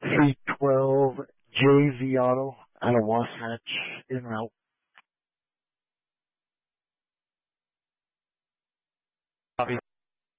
312 JV Auto out of Wasatch en route. Copy.